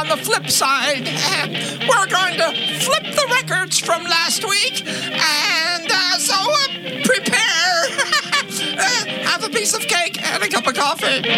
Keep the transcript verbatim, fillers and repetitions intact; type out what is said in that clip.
the flip side. Uh, we're going to flip the records from last week, and uh, so uh, prepare. uh, have a piece of cake and a cup of coffee.